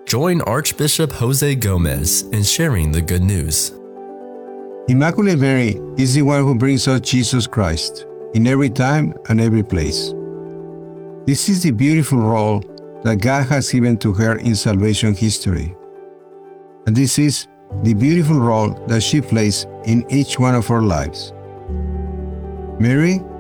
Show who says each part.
Speaker 1: Join Archbishop Jose Gomez in sharing the good news.
Speaker 2: Immaculate Mary is the one who brings us Jesus Christ in every time and every place. This is the beautiful role that God has given to her in salvation history. And this is the beautiful role that she plays in each one of our lives. Mary